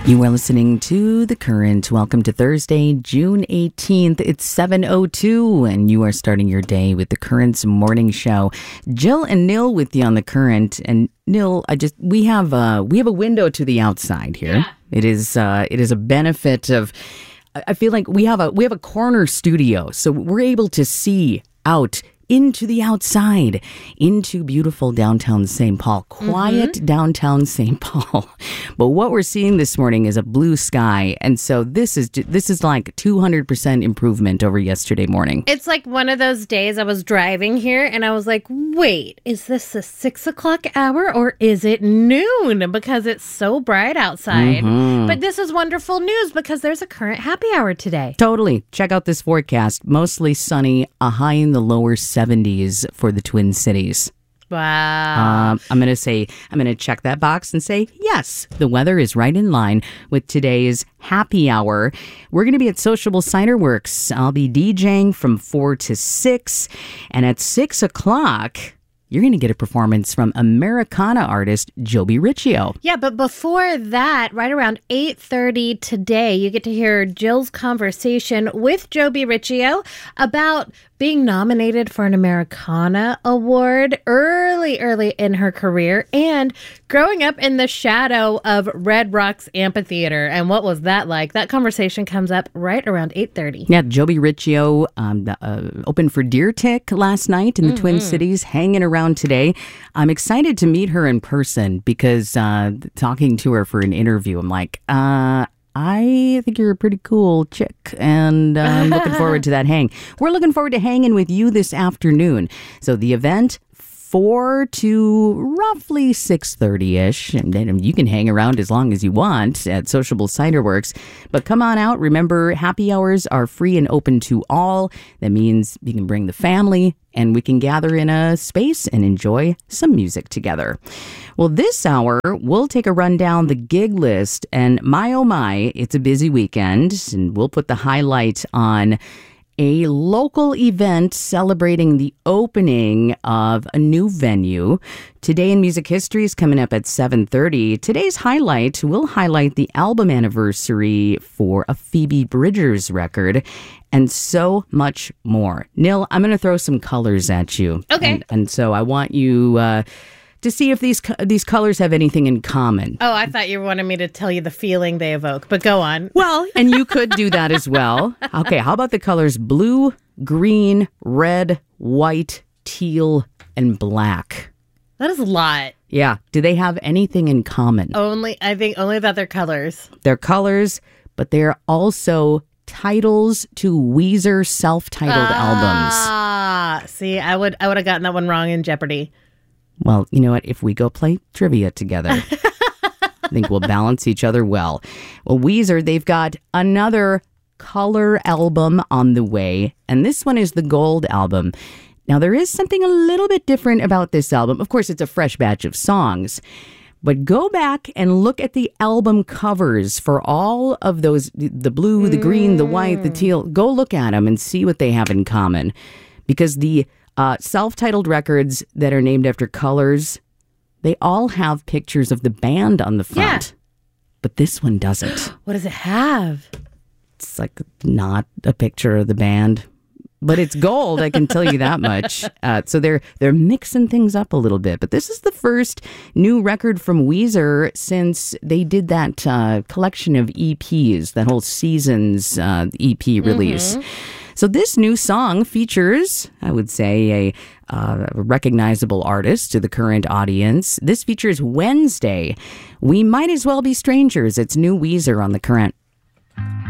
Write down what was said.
You are listening to The Current. Welcome to Thursday, June 18th. It's 7:02, and you are starting your day with The Current's morning show. Jill and Neil with you on The Current. And Neil, we have a window to the outside here. Yeah. It is a benefit of. I feel like we have a corner studio, so we're able to see out into the outside, into beautiful downtown St. Paul, quiet downtown St. Paul. But what we're seeing this morning is a blue sky, and so this is like 200% improvement over yesterday morning. It's like one of those days I was driving here, and I was like, wait, is this the 6 o'clock hour, or is it noon? Because it's so bright outside. But this is wonderful news, because there's a Current happy hour today. Totally. Check out this forecast. Mostly sunny, a high in the lower 70s for the Twin Cities. Wow. I'm going to check that box and say, yes, the weather is right in line with today's happy hour. We're going to be at Sociable Cider Works. I'll be DJing from 4 to 6. And at 6 o'clock, you're going to get a performance from Americana artist Joby Riccio. Yeah, but before that, right around 8:30 today, you get to hear Jill's conversation with Joby Riccio about being nominated for an Americana Award early in her career and growing up in the shadow of Red Rocks Amphitheater. And what was that like? That conversation comes up right around 8:30. Yeah, Joby Riccio opened for Deer Tick last night in the Twin Cities, hanging around today. I'm excited to meet her in person because talking to her for an interview, I'm like, I think you're a pretty cool chick, and I'm looking forward to that hang. We're looking forward to hanging with you this afternoon. So the event, 4 to roughly 6:30-ish, and then you can hang around as long as you want at Sociable Cider Works. But come on out. Remember, happy hours are free and open to all. That means you can bring the family, and we can gather in a space and enjoy some music together. Well, this hour, we'll take a run down the gig list, and my oh my, it's a busy weekend, and we'll put the highlight on a local event celebrating the opening of a new venue. Today in Music History is coming up at 7:30. Today's highlight will highlight the album anniversary for a Phoebe Bridgers record, and so much more. Nil, I'm going to throw some colors at you. Okay. And so I want you to see if these colors have anything in common. Oh, I thought you wanted me to tell you the feeling they evoke, but go on. Well, and you could do that as well. Okay, how about the colors blue, green, red, white, teal, and black? That is a lot. Yeah. Do they have anything in common? I think only that they're colors. They're colors, but they're also titles to Weezer self-titled albums. See, I would have gotten that one wrong in Jeopardy. Well, you know what? If we go play trivia together, I think we'll balance each other well. Well, Weezer, they've got another color album on the way, and this one is the Gold album. Now, there is something a little bit different about this album. Of course, it's a fresh batch of songs, but go back and look at the album covers for all of those, the blue, the green, the white, the teal. Go look at them and see what they have in common, because the self-titled records that are named after colors, they all have pictures of the band on the front. Yeah. But this one doesn't. What does it have? It's like not a picture of the band, but it's gold, I can tell you that much. So they're mixing things up a little bit. But this is the first new record from Weezer since they did that collection of EPs, that whole Seasons EP release. So this new song features, I would say, a recognizable artist to the current audience. This features Wednesday. We Might As Well Be Strangers. It's new Weezer on The Current.